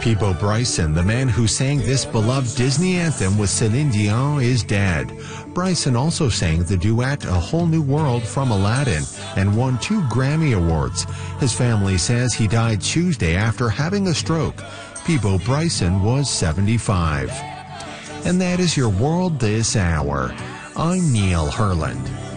Peabo Bryson, the man who sang this beloved Disney anthem with Celine Dion, is dead. Bryson also sang the duet A Whole New World from Aladdin and won 2 Grammy Awards. His family says he died Tuesday after having a stroke. Peabo Bryson was 75. And that is your world this hour. I'm Neil Herland.